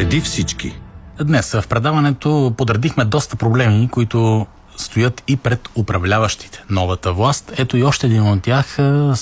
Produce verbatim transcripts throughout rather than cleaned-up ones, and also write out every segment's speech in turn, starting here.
преди всички. Днес в предаването подредихме доста проблеми, които стоят и пред управляващите новата власт. Ето и още един от тях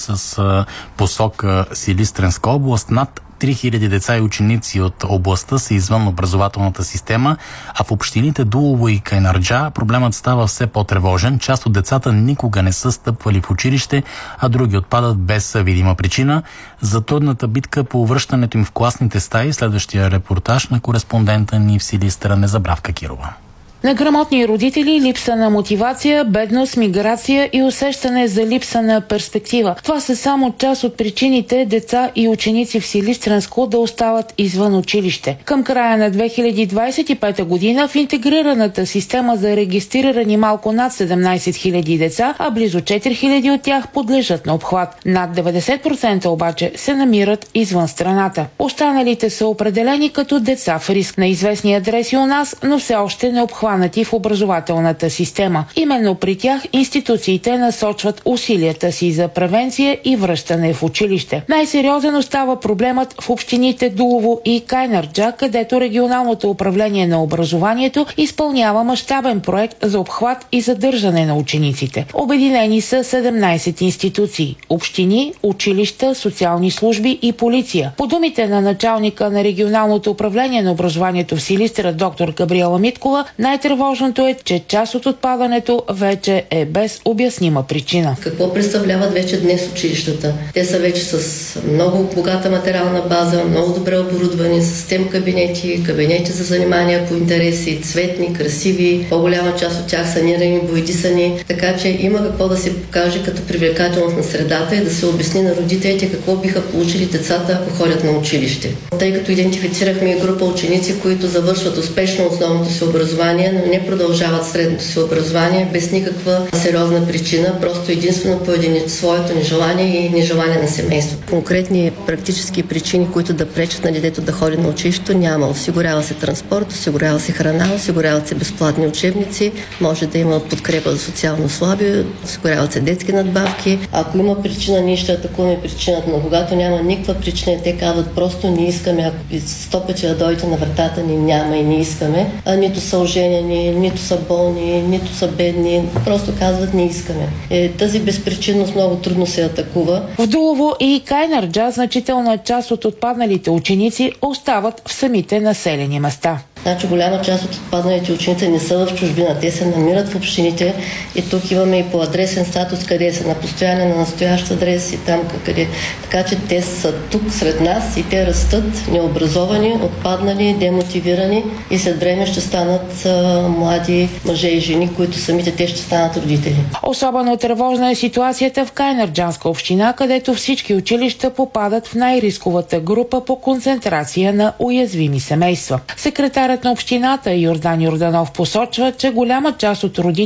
с посока Силистренска област. Над три хиляди деца и ученици от областта са извън образователната система, а в общините Дулово и Кайнарджа проблемът става все по-тревожен. Част от децата никога не са стъпвали в училище, а други отпадат без видима причина. За трудната битка по връщането им в класните стаи, следващия репортаж на кореспондента ни в Силистра Незабравка Кирова. Неграмотни родители, липса на мотивация, бедност, миграция и усещане за липса на перспектива. Това са само част от причините деца и ученици в Силистренско да остават извън училище. Към края на две хиляди двадесет и пета година в интегрираната система за регистрирани малко над седемнадесет хиляди деца, а близо четири хиляди от тях подлежат на обхват. Над деветдесет процента обаче се намират извън страната. Останалите са определени като деца в риск на известни адреси у нас, но все още не обхват в образователната система. Именно при тях институциите насочват усилията си за превенция и връщане в училище. Най-сериозен остава проблемът в общините Дулово и Кайнарджа, където регионалното управление на образованието изпълнява мащабен проект за обхват и задържане на учениците. Обединени са седемнадесет институции – общини, училища, социални служби и полиция. По думите на началника на регионалното управление на образованието в Силистра, доктор Габриела Миткова, най Най-тревожното е, че част от отпадането вече е без обяснима причина. Какво представляват вече днес училищата? Те са вече с много богата материална база, много добре оборудвани, с тем кабинети, кабинети за занимания по интереси, цветни, красиви, по-голяма част от тях санирани, боядисани, така че има какво да се покаже като привлекателност на средата и да се обясни на родителите какво биха получили децата, ако ходят на училище. Тъй като идентифицирахме и група ученици, които завършват успешно основното си образование, но не продължават средното си образование без никаква сериозна причина, просто единствено по един своето нежелание и нежелание на семейството. Конкретни практически причини, които да пречат на детето да ходи на училище, няма. Осигурява се транспорт, осигурява се храна, осигуряват се безплатни учебници, може да има подкрепа за социално слаби, осигуряват се детски надбавки. Ако има причина, ние ще атакуваме причината, но когато няма никаква причина, те казват просто не искаме, ако сто пъти да дойдете на вратата ни, няма и не искаме, а нито са оженени, нито са болни, нито са бедни, просто казват не искаме. Е, тази безпричинност много трудно се атакува. В Дулово и Кайнарджа значителна част от отпадналите ученици остават в самите населени места. Значи голяма част от отпадналите ученици не са в чужбина, те се намират в общините и тук имаме и по адресен статус, къде са на постоянен, на настоящ адрес и там къде. Така че те са тук сред нас и те растат необразовани, отпаднали, демотивирани и след време ще станат а, млади мъже и жени, които самите те ще станат родители. Особено тревожна е ситуацията в Кайнарджанска община, където всички училища попадат в най-рисковата група по концентрация на уязвими семейства. Секретарят на общината Йордан Йорданов посочва, че голяма част от родителите